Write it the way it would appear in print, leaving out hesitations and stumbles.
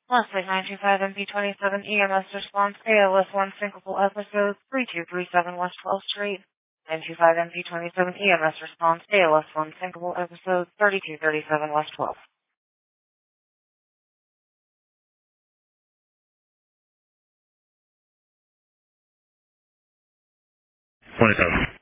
Leslie, 925 MP27 EMS response, ALS 1 syncopal episode, 3237 West 12th Street. 925 MP27 EMS response, ALS 1 syncopal episode, 3237 West 12th. 27.